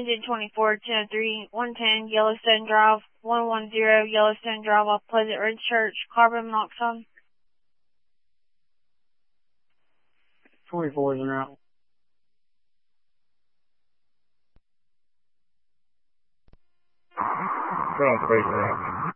Engine 24, 1003, 110, Yellowstone Drive, 110, Yellowstone Drive off Pleasant Ridge Church, carbon monoxide. 24 is en route. Put on space route.